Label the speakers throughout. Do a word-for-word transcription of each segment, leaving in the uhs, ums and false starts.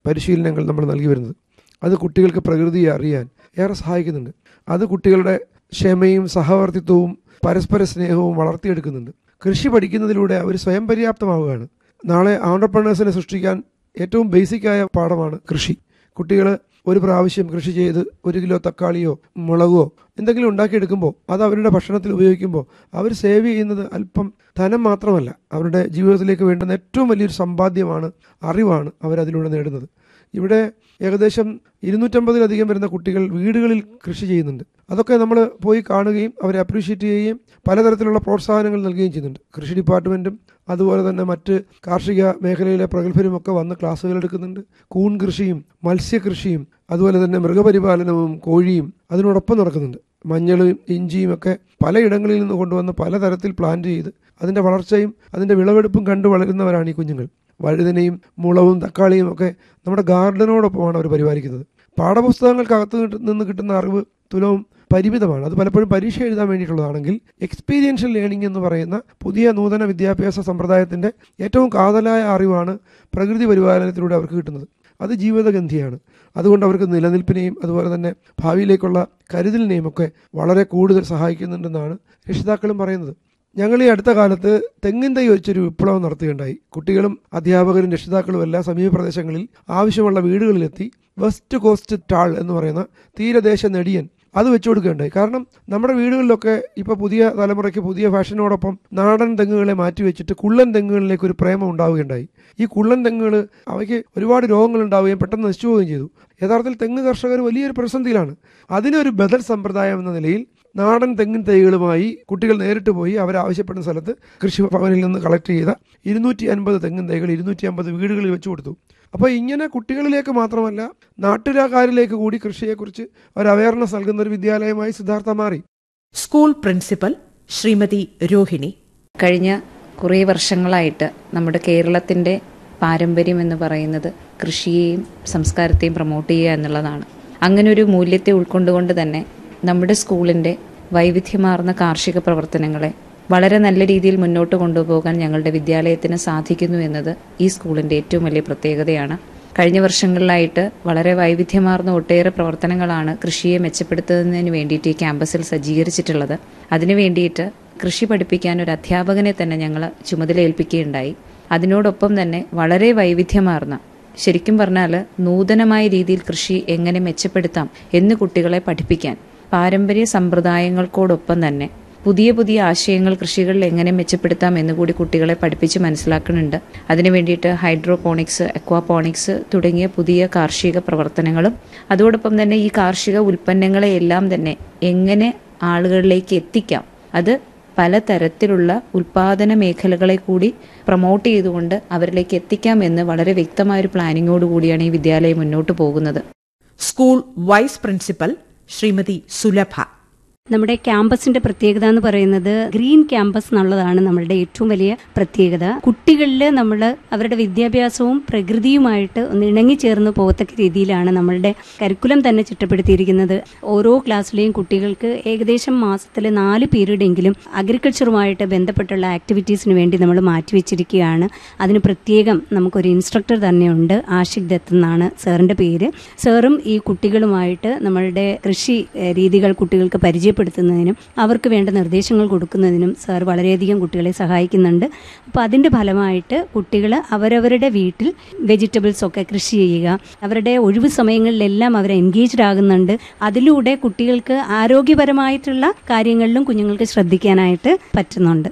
Speaker 1: പരിശീലനങ്ങൾ നമ്മൾ നൽകി വരുന്നത്. അത് കുട്ടികൾക്ക് പ്രകൃതിയെ അറിയാൻ ഏറെ സഹായിക്കുന്നുണ്ട്. അത് കുട്ടികളുടെ ക്ഷമയും സഹവർത്തിത്വവും പരസ്പര സ്നേഹവും വളർത്തിയെടുക്കുന്നുണ്ട്. കൃഷി പഠിക്കുന്നതിലൂടെ അവർ സ്വയം പര്യാപ്തമാവുകയാണ്. നാളെ ആൻട്രപ്രണേഴ്സിനെ സൃഷ്ടിക്കാൻ ഏറ്റവും ബേസിക്കായ പാഠമാണ് കൃഷി. കുട്ടികൾ ഒരു പ്രാവശ്യം കൃഷി ചെയ്ത് ഒരു കിലോ തക്കാളിയോ മുളകോ എന്തെങ്കിലും ഉണ്ടാക്കിയെടുക്കുമ്പോൾ അത് അവരുടെ ഭക്ഷണത്തിൽ ഉപയോഗിക്കുമ്പോൾ അവർ സേവ് ചെയ്യുന്നത് അല്പം ധനം മാത്രമല്ല, അവരുടെ ജീവിതത്തിലേക്ക് വേണ്ടുന്ന ഏറ്റവും വലിയൊരു സമ്പാദ്യമാണ്, അറിവാണ് അവരതിലൂടെ നേടുന്നത്. ഇവിടെ ഏകദേശം ഇരുന്നൂറ്റമ്പതിലധികം വരുന്ന കുട്ടികൾ വീടുകളിൽ കൃഷി ചെയ്യുന്നുണ്ട്. അതൊക്കെ നമ്മൾ പോയി കാണുകയും അവരെ അപ്രീഷിയേറ്റ് ചെയ്യുകയും പലതരത്തിലുള്ള പ്രോത്സാഹനങ്ങൾ നൽകുകയും ചെയ്യുന്നുണ്ട്. കൃഷി ഡിപ്പാർട്ട്മെൻറ്റും അതുപോലെ തന്നെ മറ്റ് കാർഷിക മേഖലയിലെ പ്രഗത്ഭരുമൊക്കെ വന്ന് ക്ലാസ്സുകൾ എടുക്കുന്നുണ്ട്. കൂൺ കൃഷിയും മത്സ്യകൃഷിയും അതുപോലെ തന്നെ മൃഗപരിപാലനവും കോഴിയും അതിനോടൊപ്പം നടക്കുന്നുണ്ട്. മഞ്ഞളും ഇഞ്ചിയും ഒക്കെ പലയിടങ്ങളിൽ നിന്ന് കൊണ്ടുവന്ന് പലതരത്തിൽ പ്ലാന്റ് ചെയ്ത് അതിൻ്റെ വളർച്ചയും അതിൻ്റെ വിളവെടുപ്പും കണ്ടു വളരുന്നവരാണ് ഈ കുഞ്ഞുങ്ങൾ. വഴുതനയും മുളവും തക്കാളിയും ഒക്കെ നമ്മുടെ ഗാർഡനോടൊപ്പമാണ് അവർ പരിപാലിക്കുന്നത്. പാഠപുസ്തകങ്ങൾക്കകത്ത് നിന്ന് കിട്ടുന്ന അറിവ് തുലവും പരിമിതമാണ്. അത് പലപ്പോഴും പരീക്ഷ എഴുതാൻ വേണ്ടിയിട്ടുള്ളതാണെങ്കിൽ എക്സ്പീരിയൻഷ്യൽ ലേണിംഗ് എന്ന് പറയുന്ന പുതിയ നൂതന വിദ്യാഭ്യാസ സമ്പ്രദായത്തിൻ്റെ ഏറ്റവും കാതലായ അറിവാണ് പ്രകൃതി പരിപാലനത്തിലൂടെ അവർക്ക് കിട്ടുന്നത്. അത് ജീവിതഗന്ധിയാണ്. അതുകൊണ്ട് അവർക്ക് നിലനിൽപ്പിനെയും അതുപോലെ തന്നെ ഭാവിയിലേക്കുള്ള കരുതലിനെയും ഒക്കെ വളരെ കൂടുതൽ സഹായിക്കുന്നുണ്ടെന്നാണ് രക്ഷിതാക്കളും പറയുന്നത്. ഞങ്ങൾ ഈ അടുത്ത കാലത്ത് തെങ്ങിൻ തൈ വെച്ചൊരു വിപ്ലവം നടത്തുകയുണ്ടായി. കുട്ടികളും അധ്യാപകരും രക്ഷിതാക്കളും എല്ലാം സമീപ പ്രദേശങ്ങളിൽ ആവശ്യമുള്ള വീടുകളിലെത്തി വെസ്റ്റ് കോസ്റ്റ് ടാൾ എന്ന് പറയുന്ന തീരദേശ നെടിയൻ അത് വെച്ചു കൊടുക്കുകയുണ്ടായി. കാരണം നമ്മുടെ വീടുകളിലൊക്കെ ഇപ്പോൾ പുതിയ തലമുറയ്ക്ക് പുതിയ ഫാഷനോടൊപ്പം നാടൻ തെങ്ങുകളെ മാറ്റി വെച്ചിട്ട് കുള്ളൻ തെങ്ങുകളിലേക്ക് ഒരു പ്രേമം ഉണ്ടാവുകയുണ്ടായി. ഈ കുള്ളൻ തെങ്ങുകൾ അവയ്ക്ക് ഒരുപാട് രോഗങ്ങൾ ഉണ്ടാവുകയും പെട്ടെന്ന് നശിച്ചു പോവുകയും ചെയ്തു. യഥാർത്ഥത്തിൽ തെങ്ങ് കർഷകർ വലിയൊരു പ്രതിസന്ധിയിലാണ്. അതിനൊരു ബദൽ സമ്പ്രദായം എന്ന നിലയിൽ നാടൻ തെങ്ങിൻ തൈകളുമായി കുട്ടികൾ നേരിട്ട് പോയി അവരാവശ്യപ്പെടുന്ന സ്ഥലത്ത് കൃഷിഭവനിൽ നിന്ന് കളക്ട് ചെയ്ത ഇരുന്നൂറ്റി അൻപത് തെങ്ങിൻ തൈകൾ ഇരുന്നൂറ്റി അമ്പത് വീടുകളിൽ വെച്ചു കൊടുത്തു. അപ്പോൾ ഇങ്ങനെ കുട്ടികളിലേക്ക് മാത്രമല്ല നാട്ടുകാരിലേക്ക് കൂടി കൃഷിയെക്കുറിച്ച് ഒരു അവയർനെസ് നൽകുന്ന ഒരു വിദ്യാലയമായി സിദ്ധാർത്ഥ മാറി.
Speaker 2: സ്കൂൾ പ്രിൻസിപ്പൽ ശ്രീമതി രോഹിണി,
Speaker 3: കഴിഞ്ഞ കുറേ വർഷങ്ങളായിട്ട് നമ്മുടെ കേരളത്തിൻ്റെ പാരമ്പര്യം എന്ന് പറയുന്നത് കൃഷിയെയും സംസ്കാരത്തെയും പ്രൊമോട്ട് ചെയ്യുക എന്നുള്ളതാണ്. അങ്ങനെ ഒരു മൂല്യത്തെ ഉൾക്കൊണ്ടുകൊണ്ട് തന്നെ നമ്മുടെ സ്കൂളിൻ്റെ വൈവിധ്യമാർന്ന കാർഷിക പ്രവർത്തനങ്ങളെ വളരെ നല്ല രീതിയിൽ മുന്നോട്ട് കൊണ്ടുപോകാൻ ഞങ്ങളുടെ വിദ്യാലയത്തിന് സാധിക്കുന്നു എന്നത് ഈ സ്കൂളിൻ്റെ ഏറ്റവും വലിയ പ്രത്യേകതയാണ്. കഴിഞ്ഞ വർഷങ്ങളിലായിട്ട് വളരെ വൈവിധ്യമാർന്ന ഒട്ടേറെ പ്രവർത്തനങ്ങളാണ് കൃഷിയെ മെച്ചപ്പെടുത്തുന്നതിന് വേണ്ടിയിട്ട് ഈ ക്യാമ്പസിൽ സജ്ജീകരിച്ചിട്ടുള്ളത്. അതിനു വേണ്ടിയിട്ട് കൃഷി പഠിപ്പിക്കാൻ ഒരു അധ്യാപകനെ തന്നെ ഞങ്ങൾ ചുമതലയേൽപ്പിക്കുകയുണ്ടായി. അതിനോടൊപ്പം തന്നെ വളരെ വൈവിധ്യമാർന്ന, ശരിക്കും പറഞ്ഞാൽ നൂതനമായ രീതിയിൽ കൃഷി എങ്ങനെ മെച്ചപ്പെടുത്താം എന്ന് കുട്ടികളെ പഠിപ്പിക്കാൻ പാരമ്പര്യ സമ്പ്രദായങ്ങൾക്കോടൊപ്പം തന്നെ പുതിയ പുതിയ ആശയങ്ങൾ കൃഷികളിൽ എങ്ങനെ മെച്ചപ്പെടുത്താം എന്നുകൂടി കുട്ടികളെ പഠിപ്പിച്ച് മനസ്സിലാക്കുന്നുണ്ട്. അതിനു വേണ്ടിയിട്ട് ഹൈഡ്രോപോണിക്സ്, അക്വാപോണിക്സ് തുടങ്ങിയ പുതിയ കാർഷിക പ്രവർത്തനങ്ങളും അതോടൊപ്പം തന്നെ ഈ കാർഷിക ഉൽപ്പന്നങ്ങളെ എല്ലാം തന്നെ എങ്ങനെ ആളുകളിലേക്ക് എത്തിക്കാം, അത് പലതരത്തിലുള്ള ഉൽപാദന മേഖലകളെ കൂടി പ്രൊമോട്ട് ചെയ്തുകൊണ്ട് അവരിലേക്ക് എത്തിക്കാം എന്ന് വളരെ വ്യക്തമായൊരു പ്ലാനിങ്ങോടുകൂടിയാണ് ഈ വിദ്യാലയം മുന്നോട്ട് പോകുന്നത്.
Speaker 2: സ്കൂൾ വൈസ് പ്രിൻസിപ്പൽ ശ്രീമതി സുലഭ,
Speaker 4: നമ്മുടെ ക്യാമ്പസിന്റെ പ്രത്യേകത എന്ന് പറയുന്നത് ഗ്രീൻ ക്യാമ്പസ് എന്നുള്ളതാണ് നമ്മളുടെ ഏറ്റവും വലിയ പ്രത്യേകത. കുട്ടികളിൽ നമ്മൾ അവരുടെ വിദ്യാഭ്യാസവും പ്രകൃതിയുമായിട്ട് ഒന്ന് ഇണങ്ങിച്ചേർന്ന് പോകത്തക്ക രീതിയിലാണ് നമ്മളുടെ കരിക്കുലം തന്നെ ചിട്ടപ്പെടുത്തിയിരിക്കുന്നത്. ഓരോ ക്ലാസ്സിലെയും കുട്ടികൾക്ക് ഏകദേശം മാസത്തിൽ നാല് പീരീഡ് എങ്കിലും അഗ്രികൾച്ചറുമായിട്ട് ബന്ധപ്പെട്ടുള്ള ആക്ടിവിറ്റീസിന് വേണ്ടി നമ്മൾ മാറ്റിവെച്ചിരിക്കുകയാണ്. അതിന് പ്രത്യേകം നമുക്കൊരു ഇൻസ്ട്രക്ടർ തന്നെയുണ്ട്, ആഷിഖ് ദത്ത് എന്നാണ് സാറിന്റെ പേര്. സാറും ഈ കുട്ടികളുമായിട്ട് നമ്മളുടെ കൃഷി രീതികൾ കുട്ടികൾക്ക് പരിചയം പ്പെടുത്തുന്നതിനും അവർക്ക് വേണ്ട നിർദ്ദേശങ്ങൾ കൊടുക്കുന്നതിനും സാർ വളരെയധികം കുട്ടികളെ സഹായിക്കുന്നുണ്ട്. അപ്പോൾ അതിൻ്റെ ഫലമായിട്ട് കുട്ടികൾ അവരവരുടെ വീട്ടിൽ വെജിറ്റബിൾസ് ഒക്കെ കൃഷി ചെയ്യുക, അവരുടെ ഒഴിവ് സമയങ്ങളിലെല്ലാം അവർ എൻഗേജ്ഡ് ആകുന്നുണ്ട്. അതിലൂടെ കുട്ടികൾക്ക് ആരോഗ്യപരമായിട്ടുള്ള കാര്യങ്ങളിലും കുഞ്ഞുങ്ങൾക്ക് ശ്രദ്ധിക്കാനായിട്ട് പറ്റുന്നുണ്ട്.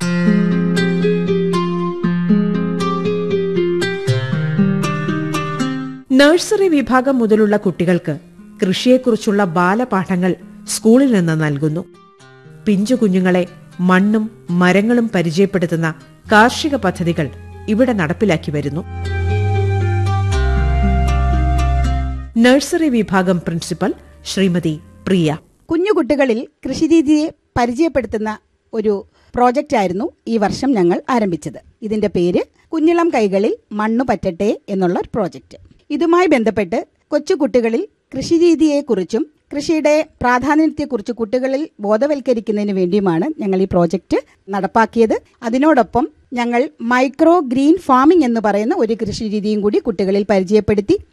Speaker 2: നഴ്സറി വിഭാഗം മുതലുള്ള കുട്ടികൾക്ക് കൃഷിയെക്കുറിച്ചുള്ള ബാലപാഠങ്ങൾ സ്കൂളിൽ നിന്ന് നൽകുന്നു. പിഞ്ചു കുഞ്ഞുങ്ങളെ മണ്ണും മരങ്ങളും പരിചയപ്പെടുത്തുന്ന കാർഷിക പദ്ധതികൾ ഇവിടെ നടപ്പിലാക്കി വരുന്നു. നഴ്സറി വിഭാഗം പ്രിൻസിപ്പൽ ശ്രീമതി പ്രിയ,
Speaker 5: കുഞ്ഞുകുട്ടികളിൽ കൃഷിരീതിയെ പരിചയപ്പെടുത്തുന്ന ഒരു പ്രോജക്റ്റ് ആയിരുന്നു ഈ വർഷം ഞങ്ങൾ ആരംഭിച്ചത്. ഇതിന്റെ പേര് കുഞ്ഞിളം കൈകളിൽ മണ്ണു പറ്റട്ടെ എന്നുള്ള ഒരു പ്രോജക്റ്റ്. ഇതുമായി ബന്ധപ്പെട്ട് കൊച്ചുകുട്ടികളിൽ കൃഷിരീതിയെക്കുറിച്ചും കൃഷിയുടെ പ്രാധാന്യത്തെക്കുറിച്ച് കുട്ടികളിൽ ബോധവൽക്കരിക്കുന്നതിന് വേണ്ടിയുമാണ് ഞങ്ങൾ ഈ പ്രോജക്റ്റ് നടപ്പാക്കിയത്. അതിനോടൊപ്പം ഞങ്ങൾ മൈക്രോ ഗ്രീൻ ഫാമിംഗ് എന്ന് പറയുന്ന ഒരു കൃഷിരീതിയും കൂടി കുട്ടികളിൽ പരിചയപ്പെടുത്തി.